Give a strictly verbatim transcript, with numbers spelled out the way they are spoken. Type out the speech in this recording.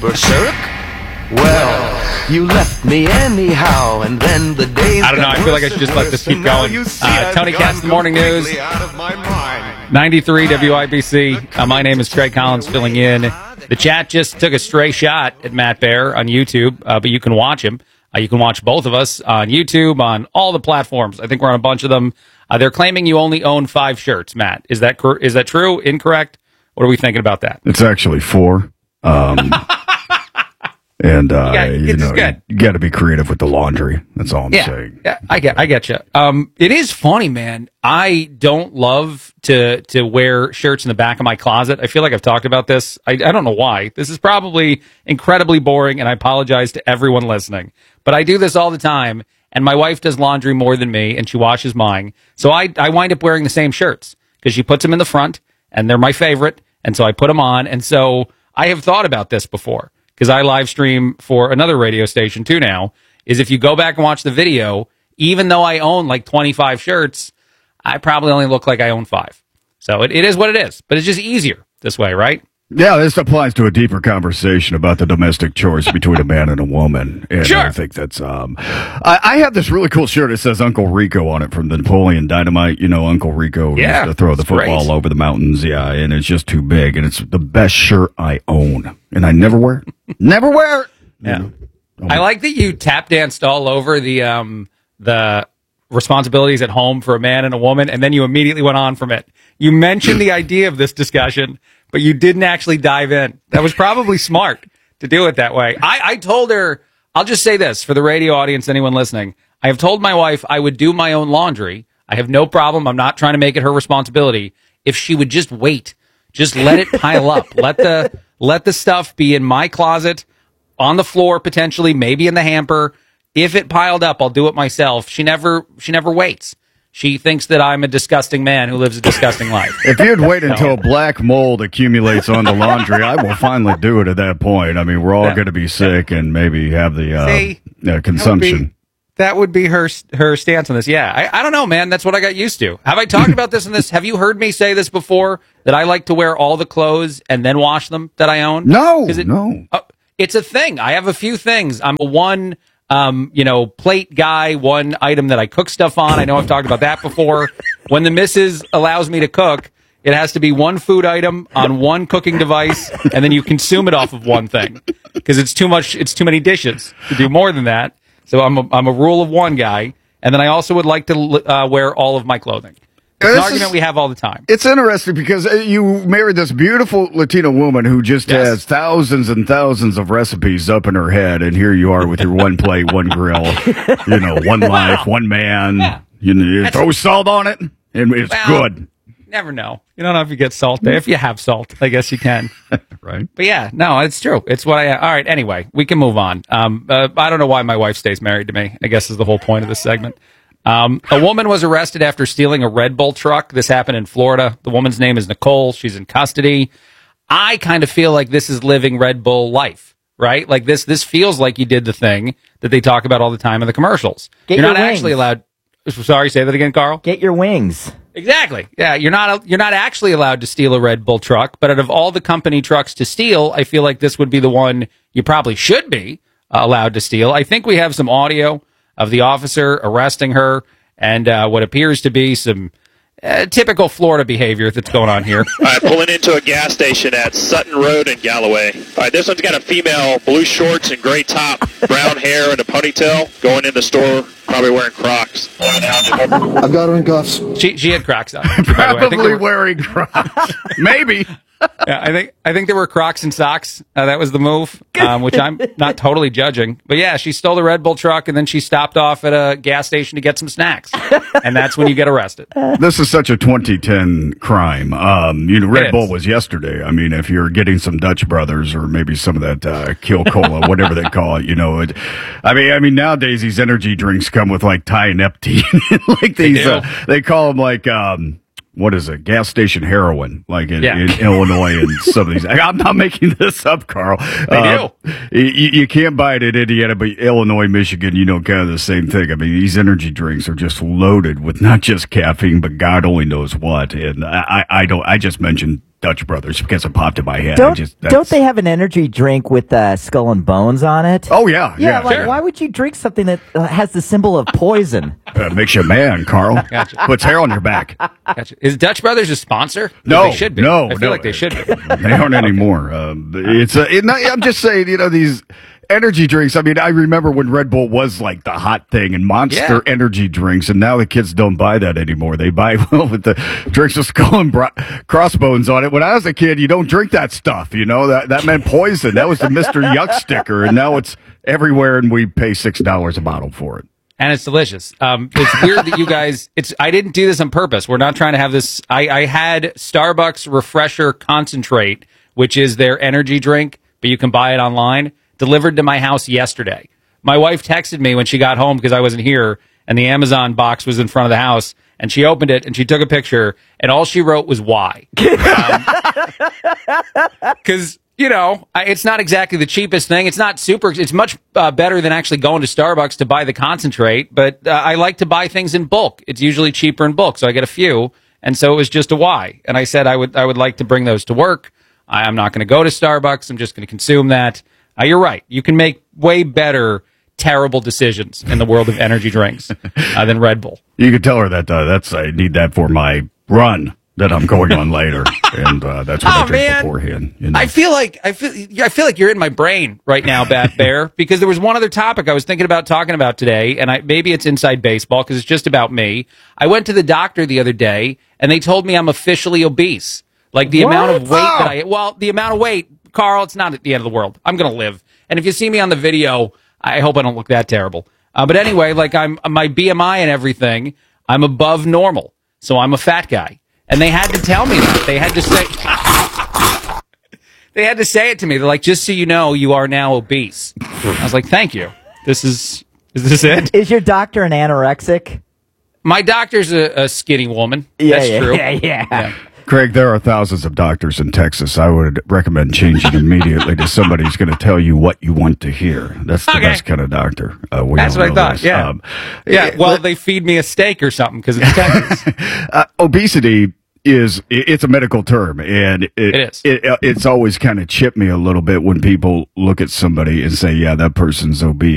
berserk? Well, you left me anyhow, and then the days. I don't know. I feel like I should just let this keep going. Uh, Tony Katz, the Morning News. ninety-three W I B C. Uh, my name is Craig Collins, filling in. The chat just took a stray shot at Matt Bear on YouTube, uh, but you can watch him. Uh, you can watch both of us on YouTube, on all the platforms. I think we're on a bunch of them. Uh, they're claiming you only own five shirts, Matt. Is that cor- is that true? Incorrect? What are we thinking about that? It's actually four. Um, and uh, yeah, you know, good. you got to be creative with the laundry. That's all I'm yeah, saying. Yeah, I get, I get you. Um, it is funny, man. I don't love to to wear shirts in the back of my closet. I feel like I've talked about this. I, I don't know why. This is probably incredibly boring, and I apologize to everyone listening. But I do this all the time, and my wife does laundry more than me, and she washes mine. So I I wind up wearing the same shirts because she puts them in the front, and they're my favorite, and so I put them on. And so I have thought about this before, because I live stream for another radio station too now, is if you go back and watch the video, even though I own like twenty-five shirts, I probably only look like I own five. So it, it is what it is, but it's just easier this way, right? Yeah, this applies to a deeper conversation about the domestic chores between a man and a woman. And sure. I think that's, um, I, I have this really cool shirt that says Uncle Rico on it from the Napoleon Dynamite. You know, Uncle Rico yeah, used to throw the football great. over the mountains. Yeah, and it's just too big. And it's the best shirt I own. And I never wear it. Never wear it. Yeah. You know? I like that you tap danced all over the, um, the responsibilities at home for a man and a woman, and then you immediately went on from it. You mentioned the idea of this discussion, but you didn't actually dive in. That was probably smart to do it that way. I, I told her, I'll just say this for the radio audience, anyone listening. I have told my wife I would do my own laundry. I have no problem. I'm not trying to make it her responsibility. If she would just wait, just let it pile up. Let the, let the stuff be in my closet, on the floor, potentially, maybe in the hamper. If it piled up, I'll do it myself. She never, she never waits. She thinks that I'm a disgusting man who lives a disgusting life. If you'd wait until black mold accumulates on the laundry, I will finally do it at that point. I mean, we're all yeah. going to be sick and maybe have the uh, See, uh, consumption. That would, be, that would be her her stance on this. Yeah, I, I don't know, man. That's what I got used to. Have I talked about this in this? Have you heard me say this before, that I like to wear all the clothes and then wash them that I own? No, it, no. Uh, it's a thing. I have a few things. I'm a one... Um, you know, plate guy, one item that I cook stuff on. I know I've talked about that before. When the missus allows me to cook, it has to be one food item on one cooking device, and then you consume it off of one thing because it's too much. It's too many dishes to do more than that. So I'm a, I'm a rule of one guy, and then I also would like to uh, wear all of my clothing. It's an argument is, we have all the time. It's interesting because you married this beautiful Latina woman who just yes. has thousands and thousands of recipes up in her head, and here you are with your one plate, one grill, you know, one life, one man. Yeah. You know, you throw salt on it, and it's well, good. Never know. You don't know if you get salt there. If you have salt, I guess you can. Right. But yeah, no, it's true. It's what I. All right. Anyway, we can move on. Um, uh, I don't know why my wife stays married to me. I guess is the whole point of this segment. Um, a woman was arrested after stealing a Red Bull truck. This happened in Florida. The woman's name is Nicole. She's in custody. I kind of feel like this is living Red Bull life, right? Like this, this feels like you did the thing that they talk about all the time in the commercials. Get you're your not wings. actually allowed. Sorry, say that again, Carl. Get your wings. Exactly. Yeah, you're not, you're not actually allowed to steal a Red Bull truck, but out of all the company trucks to steal, I feel like this would be the one you probably should be uh, allowed to steal. I think we have some audio of the officer arresting her and uh, what appears to be some uh, typical Florida behavior that's going on here. All right, pulling into a gas station at Sutton Road in Galloway. All right, this one's got a female, blue shorts and gray top, brown hair and a ponytail, going in the store, probably wearing Crocs. I've got her in cuffs. She, she had Crocs on. Probably were, wearing Crocs. Maybe. Yeah, I think I think there were Crocs and socks. Uh, that was the move, um, which I'm not totally judging. But yeah, she stole the Red Bull truck and then she stopped off at a gas station to get some snacks, and that's when you get arrested. This is such a twenty ten crime. Um, you know, Red Bull was yesterday. I mean, if you're getting some Dutch Brothers or maybe some of that uh, Kill Cola, whatever they call it, you know, it. I mean, I mean nowadays these energy drinks come with like Tyneptine, like these. They, uh, they call them like. Um, What is it? Gas station heroin, like in, yeah. in Illinois and some of these. I'm not making this up, Carl. They uh, do. You, you can't buy it in Indiana, but Illinois, Michigan, you know, kind of the same thing. I mean, these energy drinks are just loaded with not just caffeine, but God only knows what. And I, I don't. I just mentioned Dutch Brothers because it popped in my head. I Don't just, don't they have an energy drink with uh, skull and bones on it? Oh yeah, yeah. yeah. like, sure. why would you drink something that uh, has the symbol of poison? Uh, makes you a man, Carl. Gotcha. Puts hair on your back. Gotcha. Is Dutch Brothers a sponsor? No, They should be. no, I feel no. like they should be. They aren't anymore. Um, it's a, it, I'm just saying, you know, these energy drinks. I mean, I remember when Red Bull was like the hot thing and Monster Yeah. energy drinks, and now the kids don't buy that anymore. They buy well with the drinks with skull and bro- crossbones on it. When I was a kid, you don't drink that stuff. You know that that meant poison. That was the Mister Yuck sticker, and now it's everywhere, and we pay six dollars a bottle for it. And it's delicious. Um, it's weird that you guys. It's. I didn't do this on purpose. We're not trying to have this. I, I had Starbucks Refresher Concentrate, which is their energy drink, but you can buy it online. Delivered to my house yesterday. My wife texted me when she got home because I wasn't here, and the Amazon box was in front of the house, and she opened it and she took a picture, and all she wrote was "why," because. You know, I- it's not exactly the cheapest thing. It's not super. It's much uh, better than actually going to Starbucks to buy the concentrate. But uh, I like to buy things in bulk. It's usually cheaper in bulk, so I get a few. And so it was just a why. And I said I would I would like to bring those to work. I, I'm not going to go to Starbucks. I'm just going to consume that. Uh, you're right. You can make way better terrible decisions in the world of energy drinks uh, than Red Bull. You could tell her that uh, that's I need that for my run that I'm going on later, and uh, that's what Oh, I drink man. beforehand. You know? I feel like I feel I feel like you're in my brain right now, Bat Bear, because there was one other topic I was thinking about talking about today, and I maybe it's inside baseball because it's just about me. I went to the doctor the other day, and they told me I'm officially obese. Like the What? amount of weight that Oh. I well, the amount of weight, Carl. It's not at the end of the world. I'm gonna live, and if you see me on the video, I hope I don't look that terrible. Uh, but anyway, like I'm my B M I and everything, I'm above normal, so I'm a fat guy. And they had to tell me that. They had to say They had to say it to me. They're like, just so you know, you are now obese. I was like, thank you. This is is this it? Is your doctor an anorexic? My doctor's a, a skinny woman. Yeah, That's yeah, true. yeah, yeah. Craig, there are thousands of doctors in Texas. I would recommend changing immediately to somebody who's going to tell you what you want to hear. That's the Okay. best kind of doctor. Uh, we That's all what I know thought. this. Yeah. Um, Yeah. Well, they feed me a steak or something because it's Texas. uh, obesity is i- it's a medical term, and it, It is. It, it's always kind of chipped me a little bit when people look at somebody and say, "Yeah, that person's obese."